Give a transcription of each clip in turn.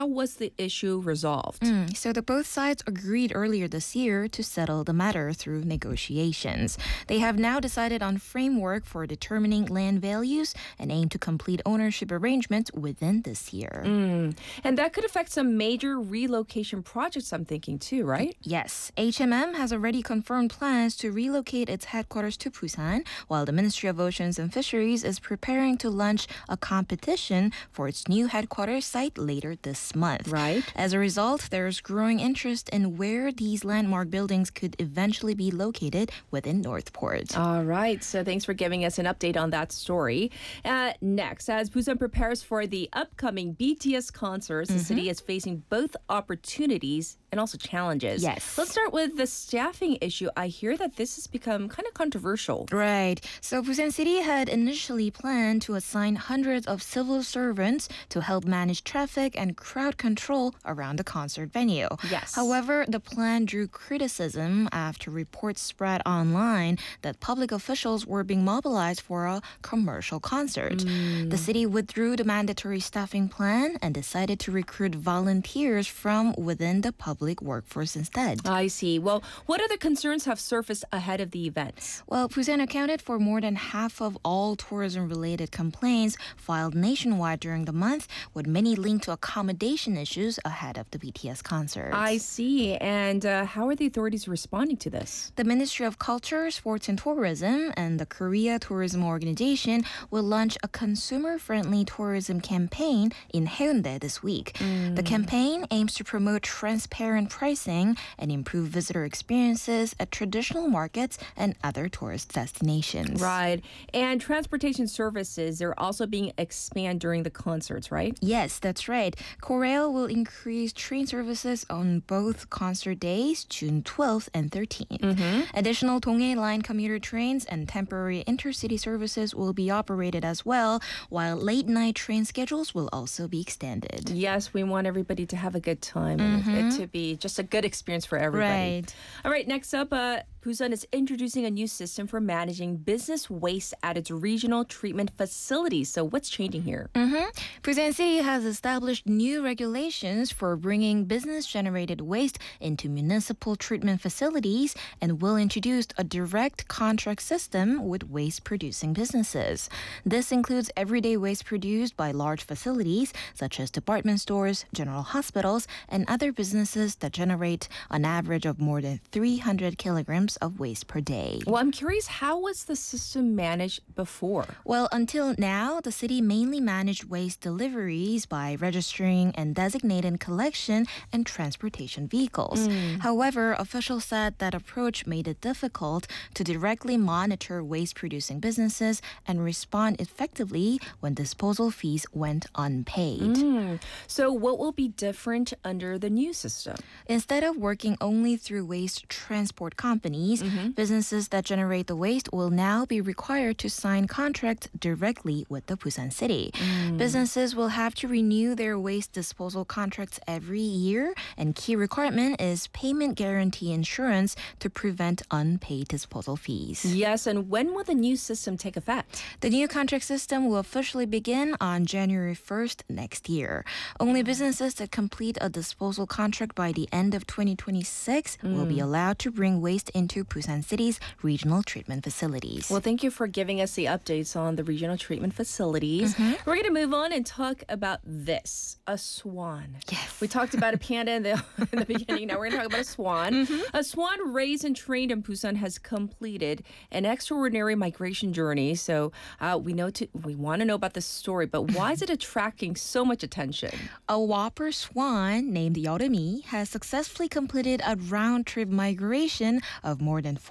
was the issue resolved? So the both sides agreed earlier this year to settle the matter through negotiations. They have now decided on framework for determining land values and aim to complete ownership arrangements within this year. And that could affect some major relocation projects, I'm thinking, too, right? Yes, HMM has already confirmed plans to relocate its headquarters to Busan, while the Ministry of Oceans and Fisheries is preparing to launch a competition for its new headquarters site later this month. Right. As a result, there's growing interest in where these landmark buildings could eventually be located within Northport. All right. So thanks for giving us an update on that story. Next, as Busan prepares for the upcoming BTS concerts, the city is facing both opportunities and also challenges. Yes. Let's start with the staffing issue. I hear that this has become kind of controversial. Right. So Busan City had initially planned to assign hundreds of civil servants to help manage traffic and crowd control around the concert venue. Yes. However, the plan drew criticism after reports spread online that public officials were being mobilized for a commercial concert. The city withdrew the mandatory staffing plan and decided to recruit volunteers from within the public workforce instead. I see. Well, what other concerns have surfaced ahead of the events? Well, Busan accounted for more than half of all tourism-related complaints filed nationwide during the month, with many linked to accommodation issues ahead of the BTS concerts. I see. And how are the authorities responding to this? The Ministry of Culture, Sports and Tourism and the Korea Tourism Organization will launch a consumer-friendly tourism campaign in Haeundae this week. The campaign aims to promote transparent pricing and improve visitor experiences at traditional markets and other tourist destinations. Right. And transportation services are also being expanded during the concerts, right? Yes, that's right. Korail will increase train services on both concert days, June 12th and 13th. Additional Donghae Line commuter trains and temporary intercity services will be operated as well, while late-night train schedules will also be extended. Yes, we want everybody to have a good time and it to be just a good experience for everybody. Right. All right, next up, Busan is introducing a new system for managing business waste at its regional treatment facilities. So what's changing here? Busan City has established new regulations for bringing business-generated waste into municipal treatment facilities and will introduce a direct contract system with waste-producing businesses. This includes everyday waste produced by large facilities such as department stores, general hospitals, and other businesses that generate an average of more than 300 kilograms of waste per day. Well, I'm curious, how was the system managed before? Well, until now, the city mainly managed waste deliveries by registering and designating collection and transportation vehicles. However, officials said that approach made it difficult to directly monitor waste-producing businesses and respond effectively when disposal fees went unpaid. So what will be different under the new system? Instead of working only through waste transport companies, businesses that generate the waste will now be required to sign contracts directly with the Busan City. Businesses will have to renew their waste disposal contracts every year, and key requirement is payment guarantee insurance to prevent unpaid disposal fees. Yes, and when will the new system take effect? The new contract system will officially begin on January 1st next year. Only businesses that complete a disposal contract by the end of 2026 will be allowed to bring waste into Busan City's regional treatment facilities. Well, thank you for giving us the updates on the regional treatment facilities. We're going to move on and talk about this, a swan. Yes. We talked about a panda in the beginning. Now we're going to talk about a swan. A swan raised and trained in Busan has completed an extraordinary migration journey. So we want to know about this story, but why is it attracting so much attention? A whopper swan named Yeorumi has successfully completed a round-trip migration of more than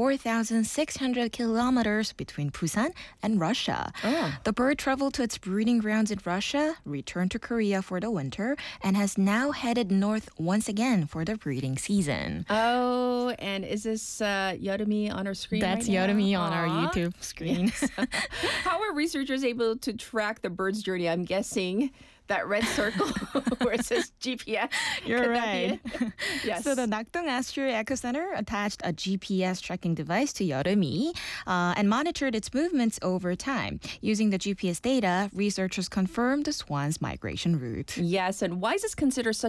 4,600 kilometers between Busan and Russia. The bird traveled to its breeding grounds in Russia, returned to Korea for the winter, and has now headed north once again for the breeding season. Oh, and is this Yeorumi on our screen That's right now? Yeorumi on our Aw. YouTube screen. How are researchers able to track the bird's journey? I'm guessing That red circle where it says GPS. You're Could that right. be it? Yes. So the Nakdong Estuary Eco Center attached a GPS tracking device to Yeoreumi and monitored its movements over time. Using the GPS data, researchers confirmed the swan's migration route. Yes, and why is this considered such